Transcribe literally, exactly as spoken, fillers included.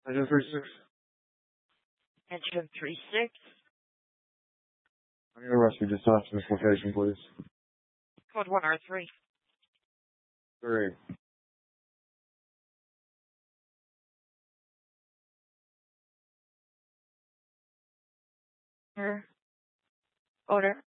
Engine three six. Engine three six. I need a rescue dispatch to this location, please. Code one R three. Three. Order. Order.